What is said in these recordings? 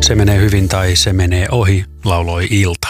Se menee hyvin tai se menee ohi, lauloi Ilta.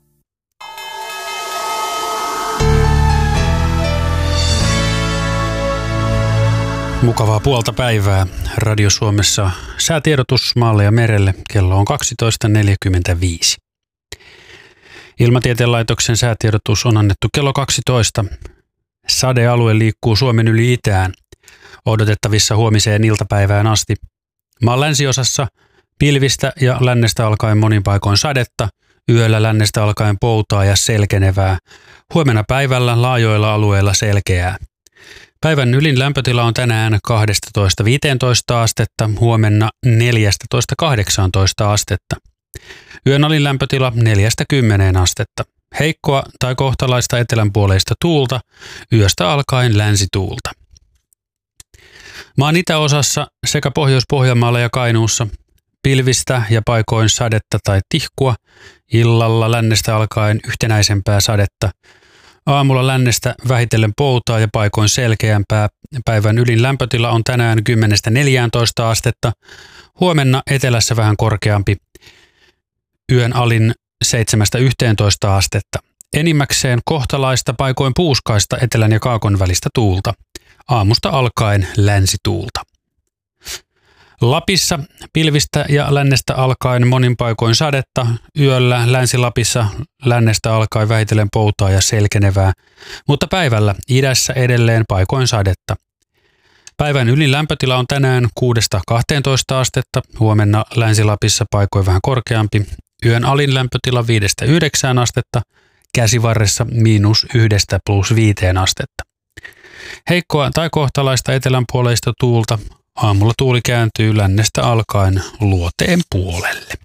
Mukavaa puolta päivää. Radio Suomessa säätiedotus maalle ja merelle. Kello on 12.45. Ilmatieteen laitoksen säätiedotus on annettu kello 12. Sadealue liikkuu Suomen yli itään. Odotettavissa huomiseen iltapäivään asti. Maan länsiosassa pilvistä ja lännestä alkaen monin paikoin sadetta, yöllä lännestä alkaen poutaa ja selkenevää. Huomenna päivällä laajoilla alueilla selkeää. Päivän ylin lämpötila on tänään 12-15 astetta, huomenna 14-18 astetta. Yön alin lämpötila 4-10 astetta. Heikkoa tai kohtalaista etelänpuoleista tuulta, yöstä alkaen länsituulta. Maan itäosassa sekä Pohjois-Pohjanmaalla ja Kainuussa pilvistä ja paikoin sadetta tai tihkua, illalla lännestä alkaen yhtenäisempää sadetta. Aamulla lännestä vähitellen poutaa ja paikoin selkeämpää. Päivän ylin lämpötila on tänään 10-14 astetta, huomenna etelässä vähän korkeampi. Yön alin 7-11 astetta. Enimmäkseen kohtalaista paikoin puuskaista etelän ja kaakon välistä tuulta. Aamusta alkaen länsituulta. Lapissa pilvistä ja lännestä alkaen monin paikoin sadetta, yöllä Länsi-Lapissa lännestä alkaen vähitellen poutaa ja selkenevää, mutta päivällä idässä edelleen paikoin sadetta. Päivän ylin lämpötila on tänään 6-12 astetta, huomenna Länsi-Lapissa paikoin vähän korkeampi, yön alin lämpötila 5-9 astetta, käsivarressa -1 + 5 astetta. Heikkoa tai kohtalaista etelänpuoleista tuulta. Aamulla tuuli kääntyy lännestä alkaen luoteen puolelle.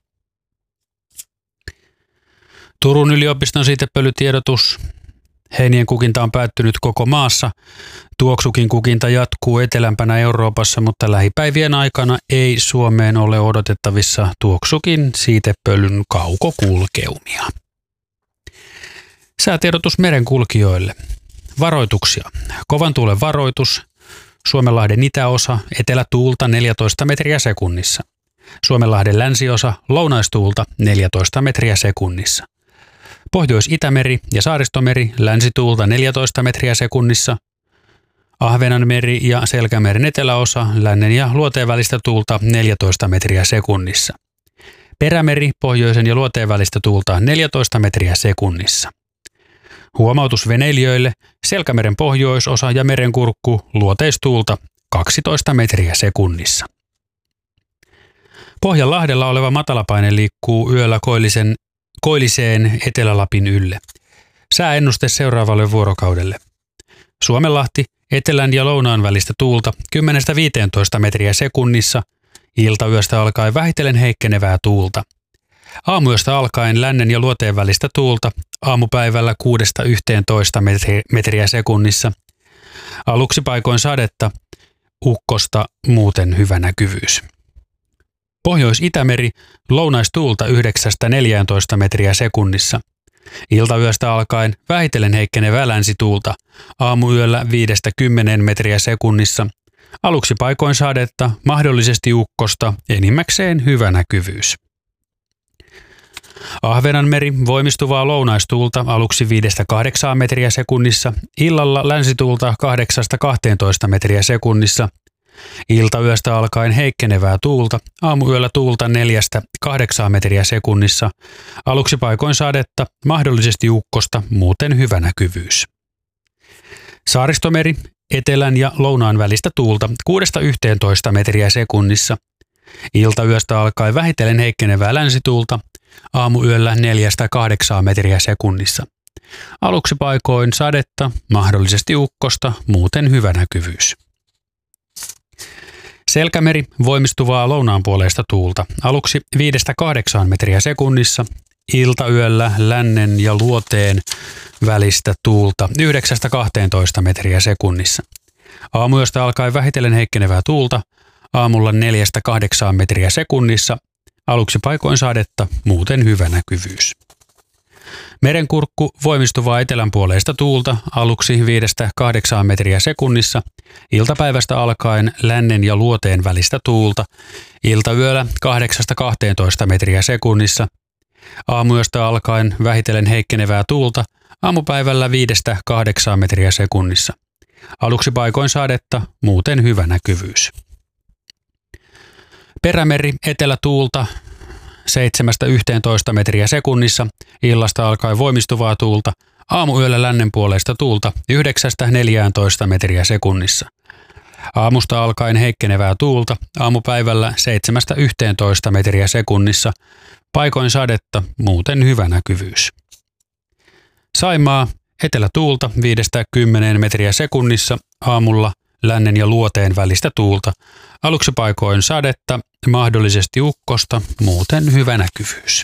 Turun yliopiston siitepölytiedotus. Heinien kukinta on päättynyt koko maassa. Tuoksukin kukinta jatkuu etelämpänä Euroopassa, mutta lähipäivien aikana ei Suomeen ole odotettavissa tuoksukin siitepölyn kaukokulkeumia. Säätiedotus merenkulkijoille. Varoituksia. Kovan tuulen varoitus. Suomenlahden itäosa, etelätuulta 14 metriä sekunnissa. Suomenlahden länsiosa, lounaistuulta 14 metriä sekunnissa. Pohjois-Itämeri ja Saaristomeri, länsituulta 14 metriä sekunnissa. Ahvenanmeri ja Selkämeren eteläosa, lännen ja luoteen välistä tuulta 14 metriä sekunnissa. Perämeri, pohjoisen ja luoteen välistä tuulta 14 metriä sekunnissa. Huomautus veneilijöille, Selkämeren pohjoisosa ja merenkurkku, luoteistuulta 12 metriä sekunnissa. Pohjanlahdella oleva matalapaine liikkuu yöllä koilliseen Etelä-Lapin ylle. Sääennuste seuraavalle vuorokaudelle. Suomenlahti, etelän ja lounaan välistä tuulta 10-15 metriä sekunnissa, iltayöstä alkaen vähitellen heikkenevää tuulta. Aamuyöstä alkaen lännen ja luoteen välistä tuulta, aamupäivällä 6-11 metriä sekunnissa. Aluksi paikoin sadetta, ukkosta muuten hyvä näkyvyys. Pohjois-Itämeri, lounaistuulta 9-14 metriä sekunnissa. Iltayöstä alkaen vähitellen heikkenevää länsituulta, aamuyöllä 5-10 metriä sekunnissa. Aluksi paikoin sadetta, mahdollisesti ukkosta, enimmäkseen hyvä näkyvyys. Ahvenanmeri, voimistuvaa lounaistuulta aluksi 5-8 metriä sekunnissa, illalla länsituulta 8-12 metriä sekunnissa. Iltayöstä alkaen heikkenevää tuulta, aamuyöllä tuulta 4-8 metriä sekunnissa, aluksi paikoin sadetta, mahdollisesti ukkosta, muuten hyvä näkyvyys. Saaristomeri, etelän ja lounaan välistä tuulta 6-11 metriä sekunnissa. Iltayöstä alkaen vähitellen heikkenevää länsituulta, aamuyöllä 4-8 metriä sekunnissa. Aluksi paikoin sadetta, mahdollisesti ukkosta, muuten hyvä näkyvyys. Selkämeri, voimistuvaa lounaanpuoleista tuulta, aluksi 5-8 metriä sekunnissa, iltayöllä lännen ja luoteen välistä tuulta 9-12 metriä sekunnissa. Aamuyöstä alkaen vähitellen heikkenevää tuulta, aamulla 4-8 metriä sekunnissa, aluksi paikoin sadetta, muuten hyvä näkyvyys. Merenkurkku voimistuvaa etelänpuoleista tuulta aluksi 5-8 metriä sekunnissa, iltapäivästä alkaen lännen ja luoteen välistä tuulta, iltayöllä 8-12 metriä sekunnissa, aamuyöstä alkaen vähitellen heikkenevää tuulta, aamupäivällä 5-8 metriä sekunnissa. Aluksi paikoin sadetta, muuten hyvä näkyvyys. Perämeri etelätuulta 7-11 metriä sekunnissa, illasta alkaen voimistuvaa tuulta, aamuyöllä lännenpuoleista tuulta 9-14 metriä sekunnissa. Aamusta alkaen heikkenevää tuulta, aamupäivällä 7-11 metriä sekunnissa, paikoin sadetta, muuten hyvä näkyvyys. Saimaa etelätuulta 5-10 metriä sekunnissa, aamulla lännen ja luoteen välistä tuulta, aluksi paikoin sadetta, mahdollisesti ukkosta, muuten hyvä näkyvyys.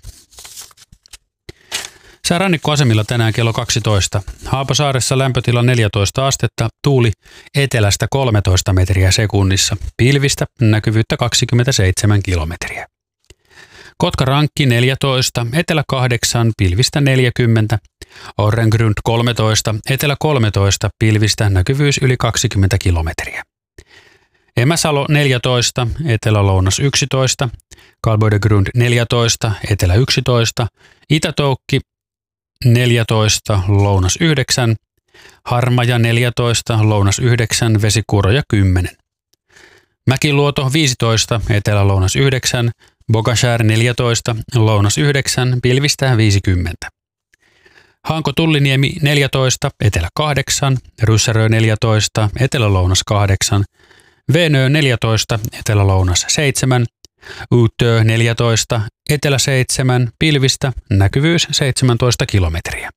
Sää rannikkoasemilla tänään kello 12. Haapasaaressa lämpötila 14 astetta, tuuli etelästä 13 metriä sekunnissa, pilvistä näkyvyyttä 27 kilometriä. Kotkarankki 14, etelä 8, pilvistä 40, Orrengrund 13, etelä 13, pilvistä näkyvyys yli 20 kilometriä. Emäsalo 14, etelä-lounas 11, Kalboidegrund 14, etelä 11, Itä-Toukki 14, lounas 9, Harmaja 14, lounas 9, Vesikuuroja 10. Mäkiluoto 15, etelä-lounas 9, Bogashär 14, lounas 9, pilvistä 50. Hanko-Tulliniemi 14, etelä 8, Ryssärö 14, etelä-lounas 8, Venö 14, etelä-lounas 7, Uutö 14, etelä 7, pilvistä, näkyvyys 17 kilometriä.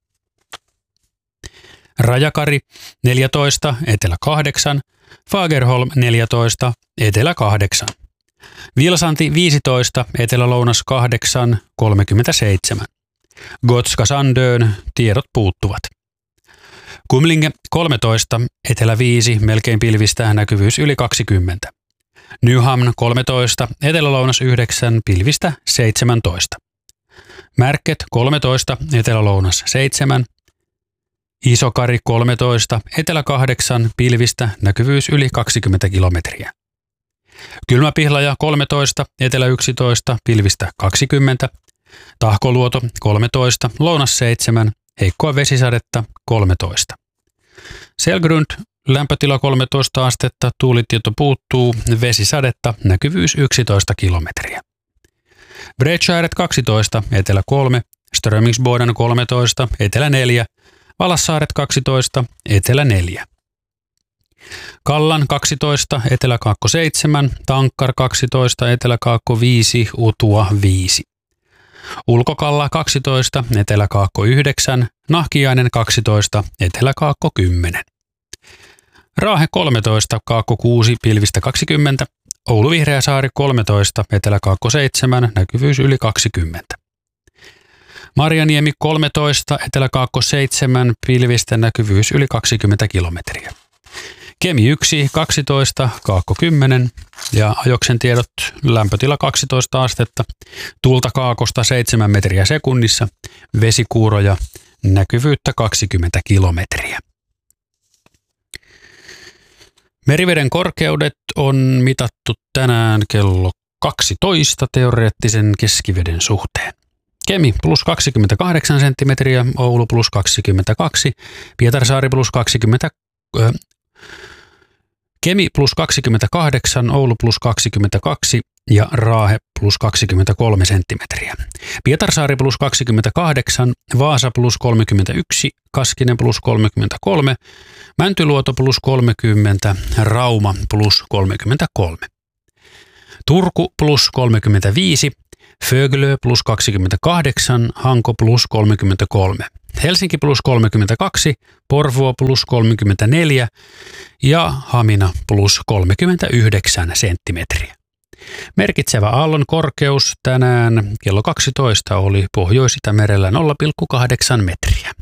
Rajakari 14, etelä 8, Fagerholm 14, etelä 8. Vilsanti 15, etelä-lounas 8, 37. Gotska Sandön, tiedot puuttuvat. Kumlinge 13, etelä 5, melkein pilvistä, näkyvyys yli 20. Nyhamn 13, etelä-lounas 9, pilvistä 17. Märket 13, etelä-lounas 7. Isokari 13, etelä 8, pilvistä, näkyvyys yli 20 kilometriä. Kylmäpihlaja 13, etelä 11, pilvistä 20. Tahkoluoto 13, lounas 7, heikkoa vesisadetta 13. Selgrund, lämpötila 13 astetta, tuulitieto puuttuu, vesisadetta, näkyvyys 11 kilometriä. Bredskäret 12, etelä 3, Strömingsboden 13, etelä 4, Valassaaret 12, etelä 4. Kallan 12, etelä-kaakko 7, Tankkar 12, etelä-kaakko 5, Utua 5. Ulkokalla 12, etelä-kaakko 9, Nahkiainen 12, etelä-kaakko 10. Raahe 13, kaakko 6, pilvistä 20, Oulu Vihreäsaari 13, etelä-kaakko 7, näkyvyys yli 20. Marjaniemi 13, etelä-kaakko 7, pilvistä, näkyvyys yli 20 kilometriä. Kemi 1, 12, kaakko 10 ja ajoksen tiedot, lämpötila 12 astetta, tuulta kaakosta 7 metriä sekunnissa, vesikuuroja, näkyvyyttä 20 kilometriä. Meriveden korkeudet on mitattu tänään kello 12 teoreettisen keskiveden suhteen. Kemi plus 28 senttimetriä, Oulu plus 22, Pietarsaari plus 20, Kemi plus 28, Oulu plus 22 ja Raahe plus 23 senttimetriä. Pietarsaari plus 28, Vaasa plus 31, Kaskinen plus 33, Mäntyluoto plus 30, Rauma plus 33. Turku plus 35, Föglö plus 28, Hanko plus 33. Helsinki plus 32, Porvoo plus 34 ja Hamina plus 39 senttimetriä. Merkitsevä aallon korkeus tänään kello 12 oli Pohjois-Itämerellä 0,8 metriä.